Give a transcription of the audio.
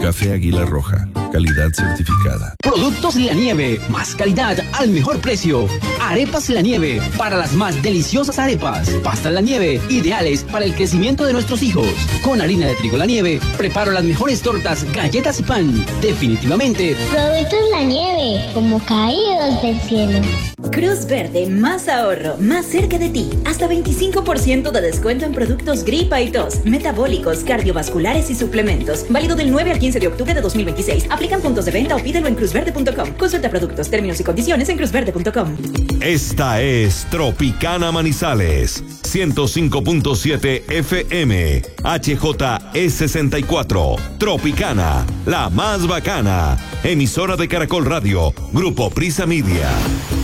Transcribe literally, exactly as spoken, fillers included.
Café Águila Roja, calidad certificada. Productos La Nieve, más calidad al mejor precio. Arepas La Nieve, para las más deliciosas arepas. Pastas La Nieve, ideales para el crecimiento de nuestros hijos. Con harina de trigo La Nieve, preparo las mejores tortas, galletas y pan. Definitivamente, Productos La Nieve, como caídos del cielo. Cruz Verde, más ahorro, más cerca de ti. Hasta veinticinco por ciento de descuento en productos gripa y tos, metabólicos, cardiovasculares y suplementos. Válido del nueve al quince de octubre de dos mil veintiséis. Aplican puntos de venta o pídelo en cruz verde punto com. Consulta productos, términos y condiciones en cruz verde punto com. Esta es Tropicana Manizales, ciento cinco punto siete F M, H J E sesenta y cuatro. Tropicana, la más bacana. Emisora de Caracol Radio, Grupo Prisa Media.